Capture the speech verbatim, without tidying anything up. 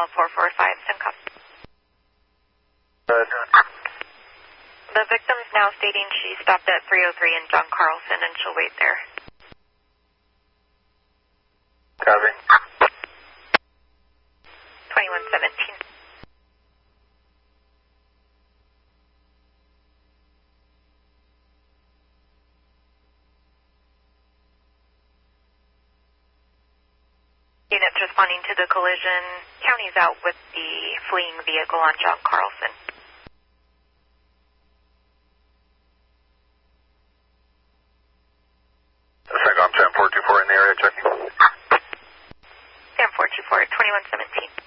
L four four five, send cop. Good. The victim is now stating she stopped at three oh three in John Carlson and she'll wait there. Copy. twenty-one seventeen. Units responding to the collision. County's out with the fleeing vehicle on John Carlson. Second, ten four two four in the area, checking. ten four two four, twenty-one seventeen.